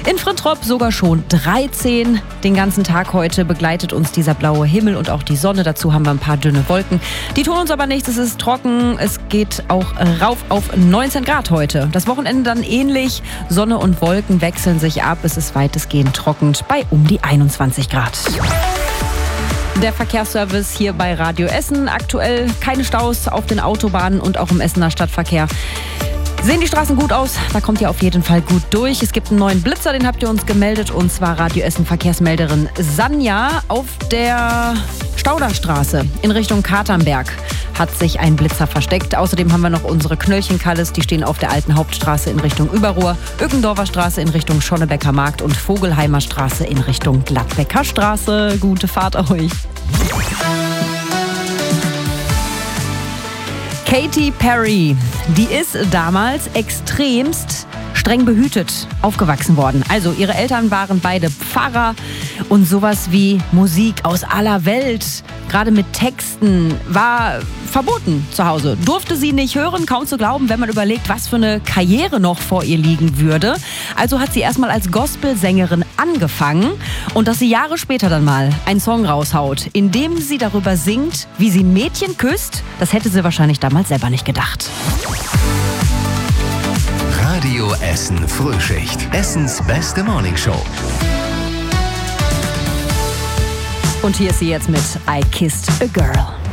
In Frittrop sogar schon 13. Den ganzen Tag heute begleitet uns dieser blaue Himmel und auch die Sonne. Dazu haben wir ein paar dünne Wolken. Die tun uns aber nichts, es ist trocken. Es geht auch rauf auf 19 Grad heute. Das Wochenende dann ähnlich. Sonne und Wolken wechseln sich ab. Es ist weitestgehend trocken bei um die 21 Grad. Der Verkehrsservice hier bei Radio Essen. Aktuell keine Staus auf den Autobahnen und auch im Essener Stadtverkehr. Sehen die Straßen gut aus? Da kommt ihr auf jeden Fall gut durch. Es gibt einen neuen Blitzer, den habt ihr uns gemeldet. Und zwar Radio Essen Verkehrsmelderin Sanja. Auf der Stauderstraße in Richtung Katernberg hat sich ein Blitzer versteckt. Außerdem haben wir noch unsere Knöllchenkalles. Die stehen auf der alten Hauptstraße in Richtung Überruhr, Ückendorfer Straße in Richtung Schonnebecker Markt und Vogelheimer Straße in Richtung Gladbecker Straße. Gute Fahrt euch. Katy Perry, die ist damals extremst streng behütet aufgewachsen worden. Also ihre Eltern waren beide Pfarrer und sowas wie Musik aus aller Welt, gerade mit Texten, war verboten zu Hause. Durfte sie nicht hören, kaum zu glauben, wenn man überlegt, was für eine Karriere noch vor ihr liegen würde. Also hat sie erstmal als Gospelsängerin angefangen und dass sie Jahre später dann mal einen Song raushaut, in dem sie darüber singt, wie sie ein Mädchen küsst, das hätte sie wahrscheinlich damals selber nicht gedacht. Radio Essen Frühschicht. Essens beste Morningshow. Und hier ist sie jetzt mit I Kissed a Girl.